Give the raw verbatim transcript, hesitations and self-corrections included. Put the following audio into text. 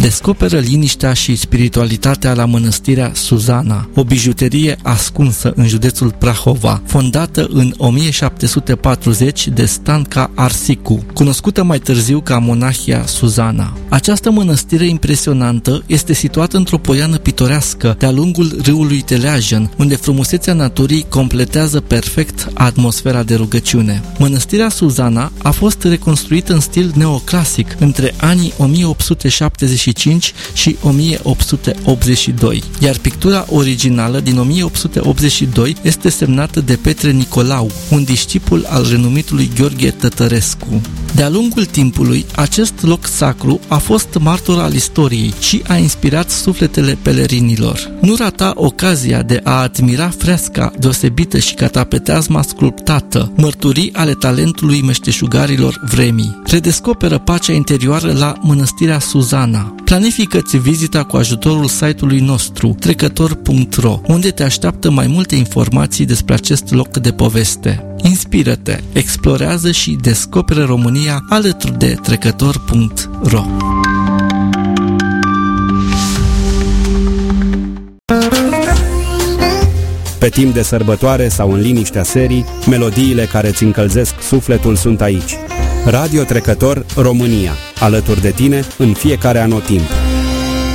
Descoperă liniștea și spiritualitatea la mănăstirea Suzana, o bijuterie ascunsă în județul Prahova, fondată în o mie șapte sute patruzeci de Stanca Arsicu, cunoscută mai târziu ca Monahia Suzana. Această mănăstire impresionantă este situată într-o poiană pitorească de-a lungul râului Teleajen, unde frumusețea naturii completează perfect atmosfera de rugăciune. Mănăstirea Suzana a fost reconstruită în stil neoclasic între anii o mie opt sute șaptezeci și cinci și o mie opt sute optzeci și doi, iar pictura originală din o mie opt sute optzeci și doi este semnată de Petre Nicolau, un discipol al renumitului Gheorghe Tătărescu. De-a lungul timpului, acest loc sacru a fost martor al istoriei și a inspirat sufletele pelerinilor. Nu rata ocazia de a admira fresca deosebită și catapeteazma sculptată, mărturii ale talentului meșteșugarilor vremii. Redescoperă pacea interioară la mănăstirea Suzana. Planifică-ți vizita cu ajutorul site-ului nostru trecător punct ro, unde te așteaptă mai multe informații despre acest loc de poveste. Inspiră-te, explorează și descoperă România alături de trecător punct ro. Pe timp de sărbătoare sau în liniștea serii, melodiile care îți încălzesc sufletul sunt aici. Radio Trecător România, alături de tine în fiecare anotimp.